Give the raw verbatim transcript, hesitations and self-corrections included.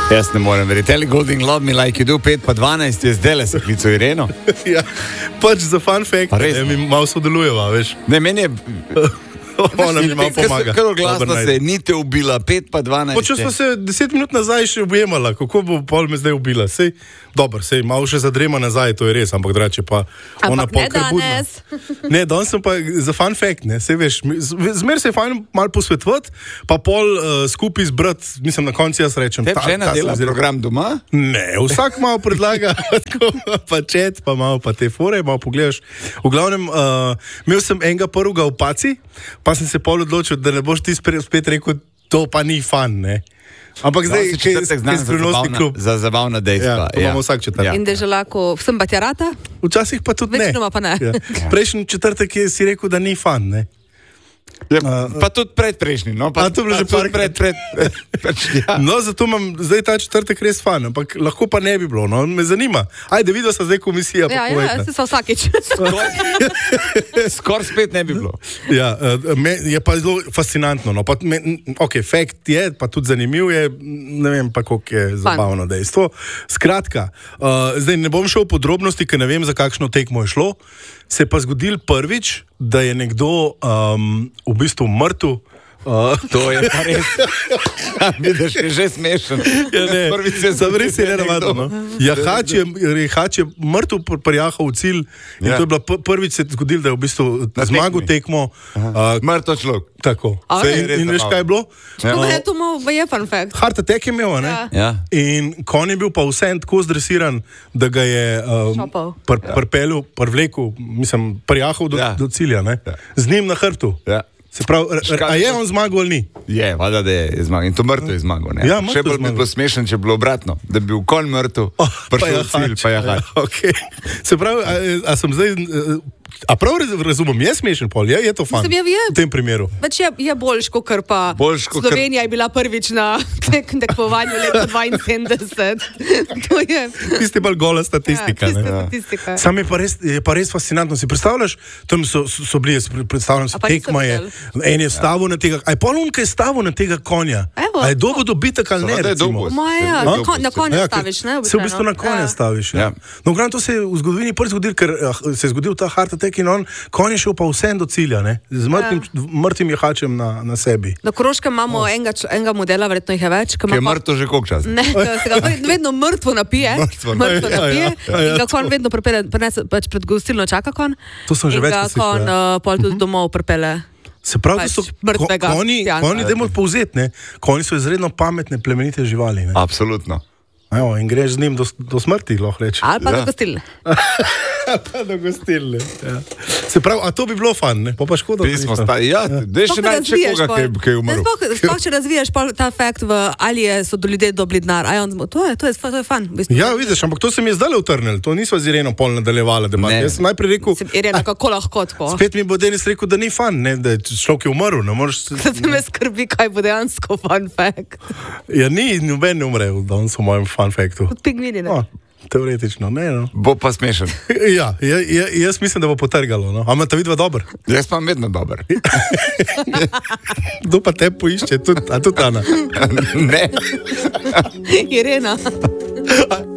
Jaz ne morem verjeti. Ellie Goulding, Love Me Like You Do, pet pa dvanajst je zdaj le se klico Ireno. Ja, pač za fun fact, ne, mi malo sodelujeva, veš. Ne, meni je... Ona mi malo pomaga. Kar oglasno se je, ni te ubila, pet pa dvanajst. Počel smo se deset minut nazaj še objemala, kako bo pol me zdaj ubila. Sej, dober, sej, malo še zadrema nazaj, to je res, ampak drugače pa ona ampak pol kar budna. Ne, danes sem pa za fun fact, ne, sej veš, zmer se je fajn malo posvetovati, pa pol uh, skupaj zbrati, mislim, na konci jaz rečem. Te žena dela program doma? Ne, vsak malo predlaga, pa čet, pa malo pa te fore, malo pogledaš. V glavnem, uh, imel sem enega prvega v paci, pa sem se pol odločil, da ne boš ti spet rekel, to pa ni fan, ne. Ampak zdaj, no, če se znam za zabavna dejstva. Ja, to imamo vsak četrtek. Ja. In da že lahko, vsem pa ti rata? Včasih pa tudi ne. Večinoma pa ne. Ja. Prejšnji četrtek je si rekel, da ni fan, ne. Ja, uh, pa tudi predprejšnji, no? Pa, a to bilo že pred, pred, pred, pred, ja. No, zato imam zdaj ta četrtek res fan, ampak lahko pa ne bi bilo, no, me zanima. Ajde, videl sem zdaj komisija. Ja, ja, ja, se so vsakič. Skor spet ne bi bilo. Ja, me, je pa zelo fascinantno, no, pa me, ok, fakt je, pa tudi zanimiv je, ne vem pa, koliko je zabavno dejstvo. Skratka, uh, zdaj ne bom šel v podrobnosti, ker ne vem, za kakšno tekmo je šlo, se pa zgodil prvič, da je nekdo um, v bistvu mrtev. Uh, to je pa res. Vidiš, je že smešen. Ja, ne, res je nenavadno. Jahač je, jahač je mrtev prijahal v cilj in ja. To je bila prvič se zgodil, da je v bistvu zmagal tekmo. Uh, mrtev človek. Tako. Se, in, in veš, kaj je bilo? Ja. Uh, to je fun fact. Heart attack je imel, ne? Ja. In kon je bil pa vsem tako zdresiran, da ga je um, pr, prpelil, prvlekel, mislim, prijahal do, ja. do cilja, ne? Ja. Z njim na hrbtu. Ja. Se pravi, a je on zmagal ali ni? Je, vada, da je zmagal. In to mrtev je zmagal, ne? Ja, še bolj bi bilo smešen, če bi bilo obratno. Da bi bil konj mrtev, oh, prišel v cilj, pa jahač. Ja, okay. Se pravi, a, a sem zdaj... A prav razumem, je smešen pol, je, je to fan Mislim, je, je, v tem primeru? Več je, je boljš, kot pa boljš, Slovenija kar... je bila prvič na tekmovanju leta dvainsedemdeset. To je... Tisti bolj gola statistika. Ja, tista statistika. Sam je pa, res, je pa res fascinantno. Si predstavljaš, tam so, so, so bili, predstavljam si, tekma je, en je stavil ja. na tega, a je pol unka je stavil na tega konja? Evo, a je dobo dobitek ali ne, recimo? Maja, no? Na konja ja, staviš, ne? Se v bistvu na konja ja. staviš, ja. ja. No, v to se je v zgodovini prvi zgodil, ker se je zgodil ta heart attack in on, konj je šel pa vsem do cilja, ne? Z mrtvim, ja. mrtvim jahačem na, na sebi. Na Koroškem imamo oh. enega, enega modela, verjetno jih je več. Ki je pa... mrtvo že koliko časa? Ne, se ga vedno mrtvo napije, mrtvo, mrtvo ja, napije ja, ja, ja, in ga konj vedno pripelje, pač pred gostilno čaka konj. To sem že več slišal. In ga konj ja. uh, pol tudi domov pripelje. Se pravi, da so mrtvega. Konji, konji dajmo povzeti, ne? Konji so izredno pametne, plemenite živali, ne? Absolutno. Evo, in greš z njim do, do smrti, lahko reči. Ali pa ja. do gostilne. pa do gostilne, ja. Se pravi, a to bi bilo fan, ne? Pa pa škoda. Sta, ja, ja. Dej še najče koga, ki je umrl. Sploh, če razviješ ta fakt, v, ali je, so do ljudje dobili denar. On, to, je, to, je, to je fan. V bistvu. Ja, vidiš, ampak to se mi je zdaj utrnil. To nisva z Ireno pol nadaljevala debata. Jaz sem najprej rekel... Irena, kako lahko tako? Spet mi bo Denis rekel, da ni fan, ne? Da je človek je umrl. Ne moreš... Zdaj me skrbi, kaj bo dejansko fun fact. Ja, ni, noben ne umre, da on so v mojem fun factu. Kot pingvini, ne? Oh. Teoretično, ne, no. Bo pa smešen. Ja, ja, ja, jaz mislim, da bo potrgalo, no. A ima ta vidva dober? Jaz pa vedno dober. Kdo pa te poišče? Tud, a tudi Ana? Ne. Irena.